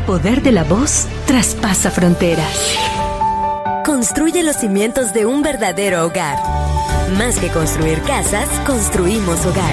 poder de la voz traspasa fronteras. Construye los cimientos de un verdadero hogar. Más que construir casas, construimos hogares.